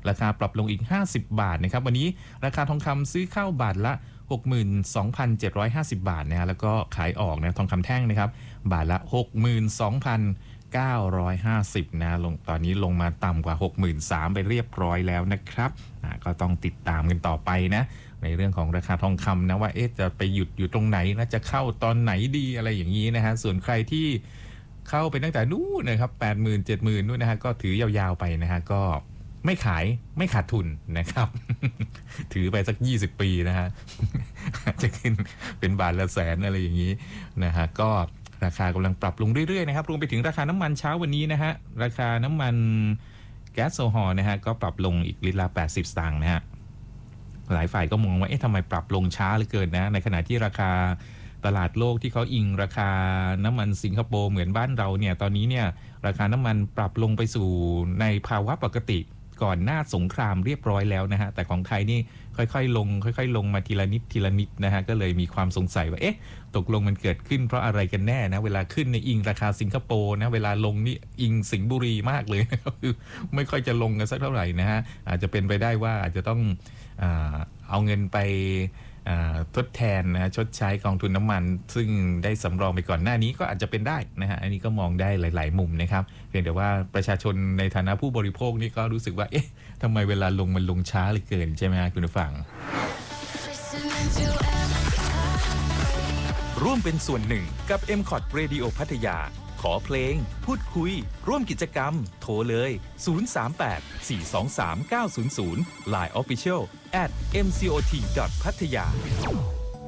ราคาปรับลงอีก50บาทนะครับวันนี้ราคาทองคำซื้อเข้าบาทละ62,750 บาทนะฮะแล้วก็ขายออกนะทองคำแท่งนะครับบาทละ62,950นะลงตอนนี้ลงมาต่ำกว่า 63,000 ไปเรียบร้อยแล้วนะครับก็ต้องติดตามกันต่อไปนะในเรื่องของราคาทองคำนะว่าจะไปหยุดอยู่ตรงไหนนะจะเข้าตอนไหนดีอะไรอย่างนี้นะฮะส่วนใครที่เข้าไปตั้งแต่นู้นนะครับ 80,000 70,000 นู่นนะฮะก็ถือยาวๆไปนะฮะก็ไม่ขายไม่ขาดทุนนะครับ ถือไปสัก20ปีนะฮะ จะขึ้นเป็นบาทละแสนอะไรอย่างนี้นะฮะก็ราคากำลังปรับลงเรื่อยๆนะครับรวมไปถึงราคาน้ำมันเช้าวันนี้นะฮะราคาน้ำมันแก๊สโซฮอลนะฮะก็ปรับลงอีกลิตรละ80 สตางค์นะฮะหลายฝ่ายก็มองว่าทำไมปรับลงช้าเหลือเกินนะในขณะที่ราคาตลาดโลกที่เขาอิงราคาน้ำมันสิงคโปร์เหมือนบ้านเราเนี่ยตอนนี้เนี่ยราคาน้ำมันปรับลงไปสู่ในภาวะปกติก่อนหน้าสงครามเรียบร้อยแล้วนะฮะแต่ของไทยนี่ค่อยๆลงมาทีละนิดนะฮะก็เลยมีความสงสัยว่าตกลงมันเกิดขึ้นเพราะอะไรกันแน่นะเวลาขึ้นในอิงราคาสิงคโปร์นะเวลาลงนี่อิงสิงห์บุรีมากเลยคือไม่ค่อยจะลงกันสักเท่าไหร่นะฮะอาจจะเป็นไปได้ว่าอาจจะต้องเอาเงินไปทดแทนนะชดใช้กองทุนน้ำมันซึ่งได้สำรองไปก่อนหน้านี้ก็อาจจะเป็นได้นะฮะอันนี้ก็มองได้หลายๆมุมนะครับเพียงแต่ว่าประชาชนในฐานะผู้บริโภคนี่ก็รู้สึกว่าทำไมเวลาลงมันลงช้าเหลือเกินใช่ไหมครับคุณผู้ฟังร่วมเป็นส่วนหนึ่งกับ MCOT Radio พัทยาขอเพลงพูดคุยร่วมกิจกรรมโทรเลย038 423 900 Line Official @mcot.pattaya